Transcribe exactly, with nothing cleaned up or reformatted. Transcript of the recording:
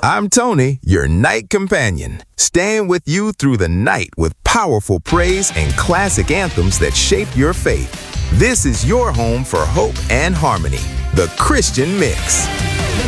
I'm Tony, your night companion, staying with you through the night with powerful praise and classic anthems that shape your faith. This is your home for hope and harmony, the Christian Mix.